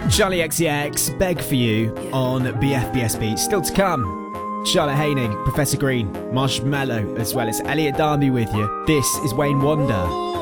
Charlie XCX, Beg For You on BFBSB. Still to come, Charlotte Haining, Professor Green, Marshmallow, as well as Elliot Darby with you. This is Wayne Wonder.